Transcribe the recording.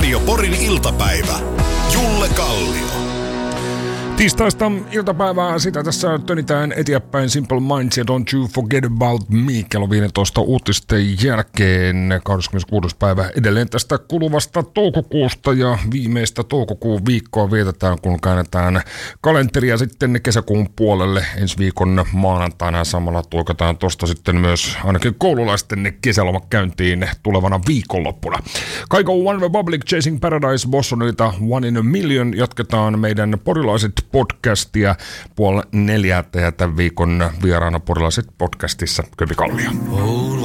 Radio Porin iltapäivä. Julle Kallio. Tiistaista iltapäivää, sitä tässä tönitään eteenpäin Simple Minds ja Don't You Forget About Me kello 15 uutisten jälkeen 26. päivä edelleen tästä kuluvasta toukokuusta ja viimeistä toukokuun viikkoa vietetään, kun käännetään kalenteria sitten kesäkuun puolelle ensi viikon maanantaina. Samalla tuokataan tuosta sitten myös ainakin koululaisten kesäloma käyntiin tulevana viikonloppuna. Kaiko One Republic Chasing Paradise Bossonilta One in a Million jatketaan meidän porilaiset podcastia 3:30 ja tämän viikon vieraana porilaiset podcastissa Köpi Kallio.